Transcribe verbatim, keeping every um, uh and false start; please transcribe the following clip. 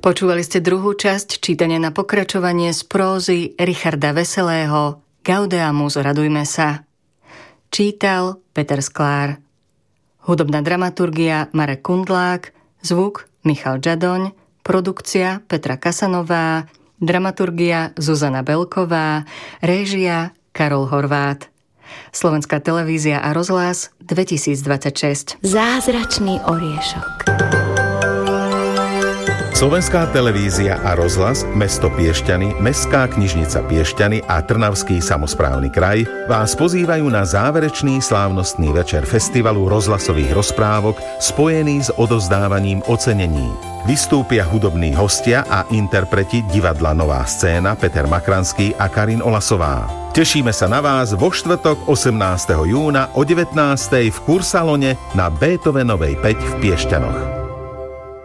Počúvali ste druhú časť čítania na pokračovanie z prózy Richarda Veselého Gaudeamus, radujme sa. Čítal Peter Sklár. Hudobná dramaturgia Marek Kundlák, zvuk Michal Žadoň, produkcia Petra Kasanová, dramaturgia Zuzana Belková, réžia Karol Horvát. Slovenská televízia a rozhlas dvetisícdvadsaťšesť. Zázračný oriešok. Slovenská televízia a rozhlas, mesto Piešťany, Mestská knižnica Piešťany a Trnavský samosprávny kraj vás pozývajú na záverečný slávnostný večer festivalu rozhlasových rozprávok spojený s odovzdávaním ocenení. Vystúpia hudobní hostia a interpreti divadla Nová scéna Peter Makranský a Karin Olasová. Tešíme sa na vás vo štvrtok osemnásteho júna o devätnástej v Kursalone na Beethovenovej päť v Piešťanoch.